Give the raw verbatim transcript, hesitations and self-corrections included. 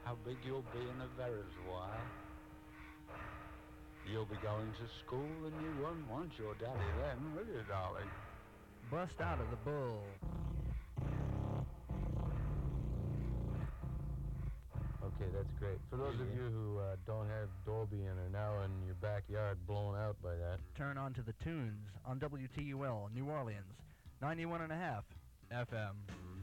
how big you'll be in a very while. You'll be going to school and you won't want your daddy then, will you, darling? Bust out of the bull. Okay, that's great. For those Yeah. of you who uh, don't have Dolby and are now in your backyard blown out by that, Turn on to the tunes on W T U L, New Orleans, ninety-one and a half F M.